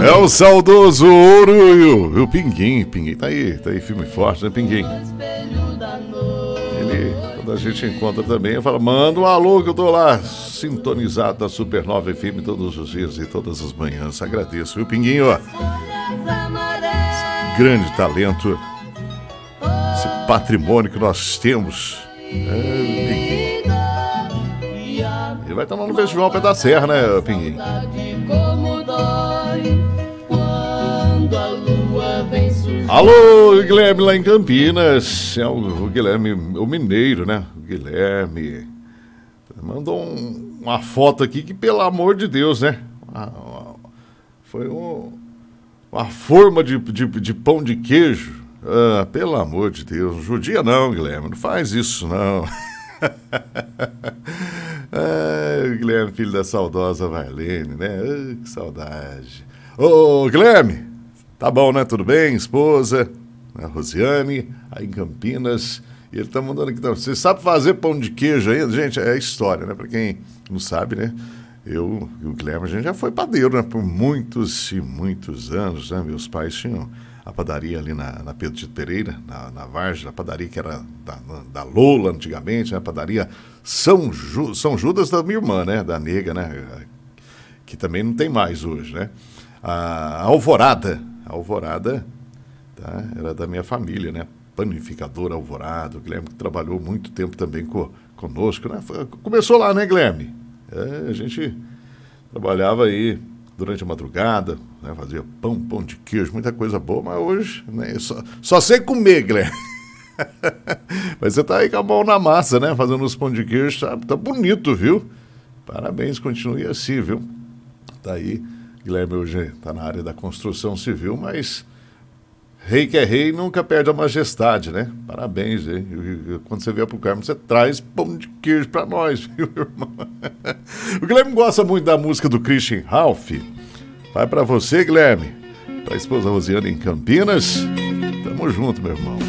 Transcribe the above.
É o saudoso Ouro e o Pinguim. Pinguim tá aí firme e forte, né, Pinguim? Ele, quando a gente encontra também, fala, manda um alô que eu tô lá, sintonizado na Supernova FM todos os dias e todas as manhãs. Agradeço, viu, Pinguinho? Esse grande talento, esse patrimônio que nós temos. Pinguim. Ele vai estar lá no Festival Pé da Serra, né, Pinguim? Alô, Guilherme lá em Campinas. É o Guilherme, o mineiro, né? O Guilherme mandou uma foto aqui que, pelo amor de Deus, né? Foi uma forma de pão de queijo. Ah, pelo amor de Deus, judia não, Guilherme, não faz isso não. Guilherme, filho da saudosa Marlene, né? Que saudade. Ô, Guilherme, tá bom, né? Tudo bem? Esposa, a Rosiane, aí em Campinas. E ele tá mandando aqui. Você sabe fazer pão de queijo ainda? Gente, é história, né? Pra quem não sabe, né? Eu e o Guilherme, a gente já foi padeiro, né? Por muitos e muitos anos, né? Meus pais tinham a padaria ali na Pedro Tito Pereira, na Vargem, a padaria que era da Lola antigamente, né? A padaria São Judas da minha irmã, né? Da Nega, né? Que também não tem mais hoje, né? A Alvorada, tá? Era da minha família, né? Panificadora Alvorada. O Guilherme que trabalhou muito tempo também conosco, né? Começou lá, né, Guilherme? A gente trabalhava aí durante a madrugada, né? Fazia pão de queijo, muita coisa boa, mas hoje, né? Só sei comer, Guilherme. Mas você tá aí com a mão na massa, né? Fazendo os pão de queijo, tá bonito, viu? Parabéns, continue assim, viu? Tá aí. Guilherme hoje está na área da construção civil, mas rei que é rei nunca perde a majestade, né? Parabéns, hein? Quando você vier pro Carmo, você traz pão de queijo para nós, viu, irmão? O Guilherme gosta muito da música do Christian Ralph. Vai para você, Guilherme. Para a esposa Rosiane em Campinas. Tamo junto, meu irmão.